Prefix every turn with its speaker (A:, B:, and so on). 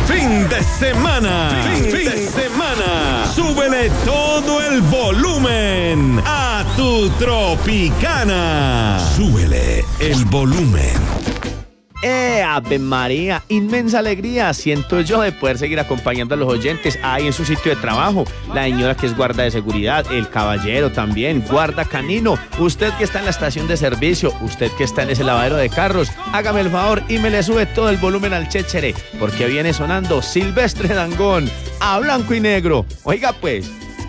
A: Fin de semana. Fin de semana. Súbele todo el volumen a tu Tropicana. Súbele el volumen.
B: Ave María, inmensa alegría siento yo de poder seguir acompañando a los oyentes ahí en su sitio de trabajo. La señora que es guarda de seguridad, el caballero también, guarda canino, usted que está en la estación de servicio, usted que está en ese lavadero de carros, hágame el favor y me le sube todo el volumen al chéchere, porque viene sonando Silvestre Dangond a blanco y negro. Oiga pues.